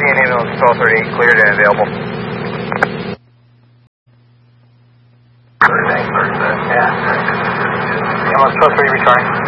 14 ambulance 1238 cleared and available. Ambulance 1238 returning.